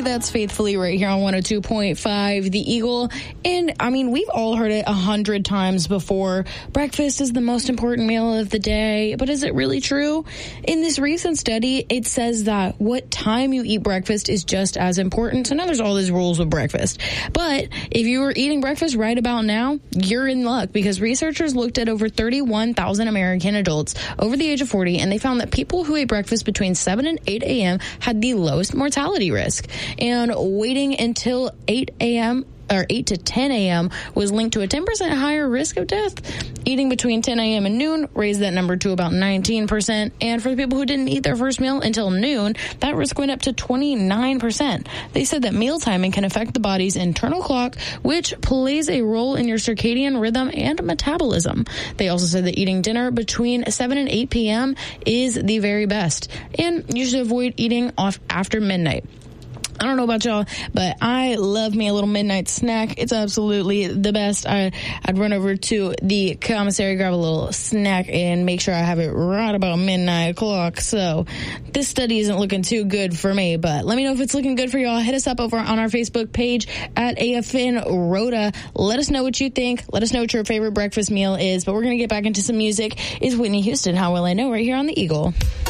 That's Faithfully right here on 102.5 The Eagle. And, I mean, we've all heard it 100 times before. Breakfast is the most important meal of the day. But is it really true? In this recent study, it says that what time you eat breakfast is just as important. So now there's all these rules with breakfast. But if you were eating breakfast right about now, you're in luck, because researchers looked at over 31,000 American adults over the age of 40, and they found that people who ate breakfast between 7 and 8 a.m. had the lowest mortality risk. And waiting until 8 a.m. or 8 to 10 a.m. was linked to a 10% higher risk of death. Eating between 10 a.m. and noon raised that number to about 19%. And for the people who didn't eat their first meal until noon, that risk went up to 29%. They said that meal timing can affect the body's internal clock, which plays a role in your circadian rhythm and metabolism. They also said that eating dinner between 7 and 8 p.m. is the very best. And you should avoid eating off after midnight. I don't know about y'all, but I love me a little midnight snack. It's absolutely the best. I'd run over to the commissary, grab a little snack, and make sure I have it right about midnight o'clock. So this study isn't looking too good for me, but let me know if it's looking good for y'all. Hit us up over on our Facebook page at AFN Rhoda. Let us know what you think. Let us know what your favorite breakfast meal is. But we're going to get back into some music. It's Whitney Houston, How Will I Know, right here on The Eagle.